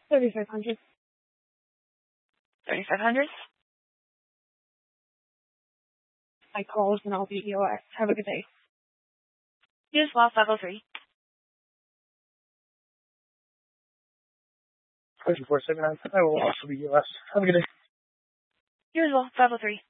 3,500. 3,500? My calls and I'll be EOS. Have a good day. You as well, 503. 24/7. I will also be EOS. Have a good day. You as well, 503.